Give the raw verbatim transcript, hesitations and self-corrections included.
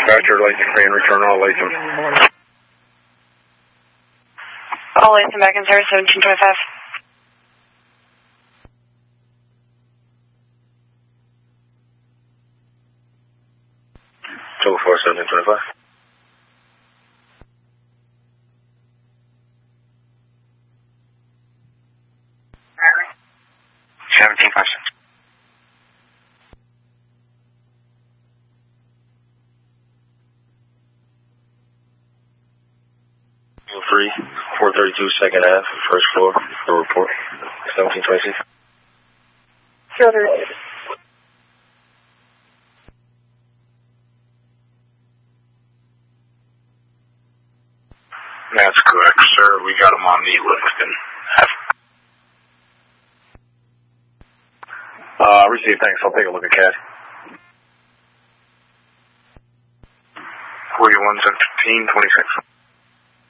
Dispatcher, Latham Crane, return all Latham. All Latham back in service, seventeen twenty-five. two four, seventeen twenty-five. seventeen five six. three, four thirty-two, second half, first floor, the report, seventeen twenty-six. zero three. That's correct, sir. We got him on the Livingston. Uh, receive, thanks. I'll take a look at Cat. forty-one, seventeen, twenty-six.